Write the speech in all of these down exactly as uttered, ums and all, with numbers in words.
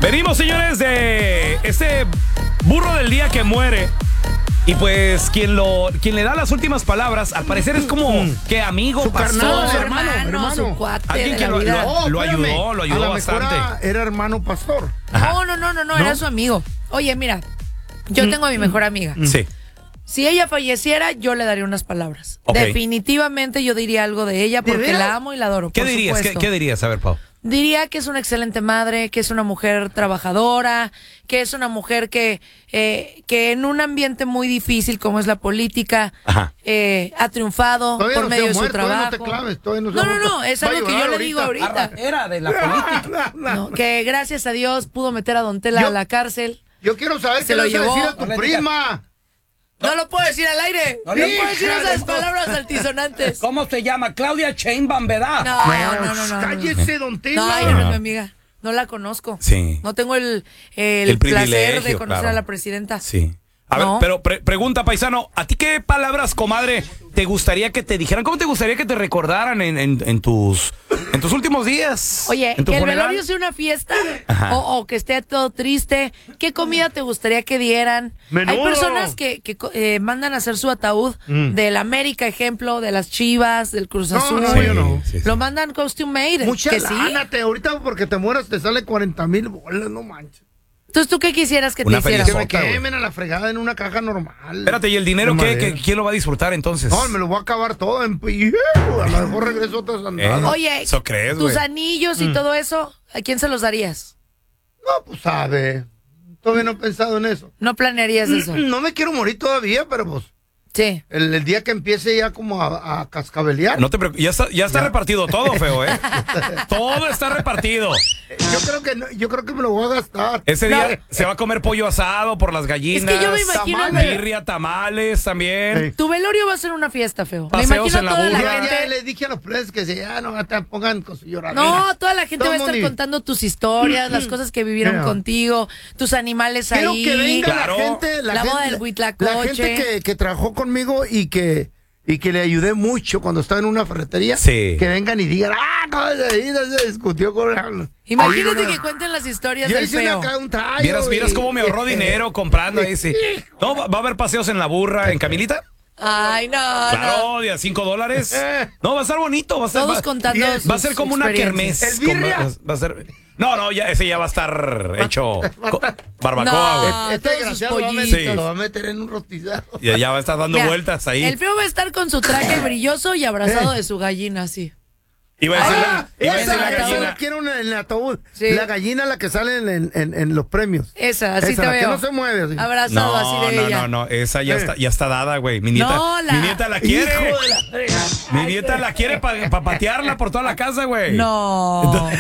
Venimos, señores, de este burro del día que muere. Y pues quien lo quien le da las últimas palabras, al parecer es como que amigo, su pastor, carnal, su hermano, hermano. Su cuate alguien de que la lo, vida. lo- lo espérame. ayudó, lo ayudó A lo bastante. mejor era, era hermano pastor. Ajá. No, no, no, no, no, era su amigo. Oye, mira, yo tengo a mi mejor amiga. Sí. Si ella falleciera, yo le daría unas palabras. Ok. Definitivamente yo diría algo de ella ¿De porque veras? la amo y la adoro. ¿Qué por dirías? ¿Qué, supuesto. qué dirías? A ver, Pau. Diría que es una excelente madre, que es una mujer trabajadora, que es una mujer que, eh, que en un ambiente muy difícil como es la política, Ajá. eh, ha triunfado Todavía por no medio se ha de su muerto, todavía trabajo. no te claves, todavía no se no, ha no, muerto. no, es Va a algo que yo llorar le digo ahorita. Era de la política. No, que gracias a Dios pudo meter a Don Tela Yo- a la cárcel. Yo quiero saber Se qué lo le vas a llevó. decir a tu No le prima. No lo puedo decir al aire. No, le- puedo decir Hija esas de- palabras altisonantes. ¿Cómo se llama? Claudia Sheinbaum, ¿verdad? No, no, no, no, no. Cállese, don Tela. No, ella no es mi amiga. No la conozco. Sí. No tengo el, el, El placer de privilegio, conocer claro. a la presidenta. Sí. A ver, No. pero pre- pregunta, paisano, ¿a ti qué palabras, comadre, te gustaría que te dijeran? ¿Cómo te gustaría que te recordaran en, en- en tus en tus últimos días? Oye, ¿En tu que el funeral? velorio sea una fiesta Ajá. o, o que esté todo triste. ¿Qué comida te gustaría que dieran? Menudo. Hay personas que, que co- eh, mandan a hacer su ataúd del América, ejemplo, de las Chivas, del Cruz No, Azul. no, yo no. Sí, sí. Lo mandan costume made. Mucha que sí. lana, te, ahorita porque te mueras te sale cuarenta mil bolas, no manches. Entonces, ¿tú qué quisieras que Una te hicieran? Que me Sota, güey. quemen a la fregada en una caja normal. Espérate, ¿y el dinero De qué? madera. ¿Qué- ¿Quién lo va a disfrutar entonces? No, me lo voy a acabar todo en... y, A lo mejor regreso otras andadas. Eh. Oye, ¿Eso crees, tus güey? anillos y todo eso, ¿a quién se los darías? No, pues sabe. Todavía no he pensado en eso. No planearías eso. No me quiero morir todavía, pero pues Sí. el, el día que empiece ya como a, a cascabelear. No te preocupes, ya está, ya está repartido todo, feo, ¿eh? Todo está repartido. Yo creo que no- yo creo que me lo voy a gastar. Ese día No. se va a comer pollo asado por las gallinas. Es que yo me imagino, tamales. güey, birria, tamales también. Sí. tu velorio va a ser una fiesta, feo. Me Paseos imagino en la toda la burra. Ya, ya gente. les dije a los plebes que se ya no te pongan con su lloradera. No, toda la gente Todo va a estar mundo- contando tus historias, las cosas que vivieron Mira. contigo, tus animales Quiero ahí. que venga Claro. la gente, la, La boda gente, del Huitlacoche. la gente que, que trabajó conmigo y que y que le ayudé mucho cuando estaba en una ferretería. Sí. Que vengan y digan, ah, no, se, se discutió con la- Imagínate ahí que una- cuenten las historias Yo del hice feo. una, un tallo. Vieras, y- vieras cómo me ahorró dinero comprando ahí, sí. No, va, va a haber paseos en la burra, en Camilita. Ay, no, no. Claro, de a cinco dólares. No, va a estar bonito. Va a ser, Todos va, contando va a sus ser como una experiencias. kermés. ¿El birria? como- va a ser, no, no, ya, ese ya va a estar hecho co- barbacoa, No. güey. Este todos sus desgraciado lo va, a pollitos. meter, Sí. lo va a meter en un rostizado. Ya, ya va a estar dando Mira, vueltas ahí. El feo va a estar con su traje brilloso y abrazado de su gallina, así. Iba a decir, Ah, iba a esa, decir la esa gallina. la quiero en el ataúd. Sí. La gallina la que sale en, en- en los premios. Esa, así Esa, te la que veo. no se mueve. Así. Abrazado así de No, no, ella. no, no, esa ya Eh. está, ya está dada, güey. Mi nieta, No, la- mi nieta la quiere. Hijo de la frega. Mi nieta la quiere para patearla por toda la casa, güey. No.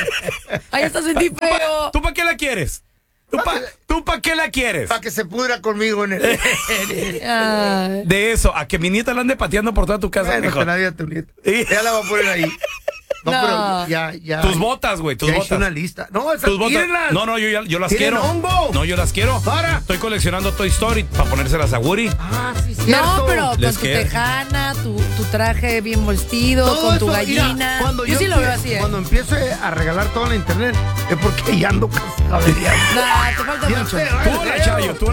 Ay, hasta sentí feo. ¿Tú para qué la quieres? ¿Tú para ¿tú pa qué la quieres? Para que se pudra conmigo en el. Ay. De eso, a que mi nieta la ande pateando por toda tu casa, Bueno, mejor. que nadie a tu nieto. Sí. Ya la va a poner ahí. No, No. pero ya, ya. Tus botas, güey, tus ya hice botas. una lista. No, esas Tus botas. tírenlas. No, no, yo, ya- yo las ¿Tienen quiero. hongo? No, yo las quiero. Para. Estoy coleccionando Toy Story para ponérselas a Woody. Ah, sí, No, cierto. pero con Les tu queda. tejana, tu, tu traje bien vestido, Todo con tu eso, mira, gallina. cuando yo, sí lo empie- veo así, ¿eh? Cuando empiece a regalar todo en internet, es porque ya ando cascabeleando. Nah, te falta Ya mucho. sé, Tú, la Chayo, tú,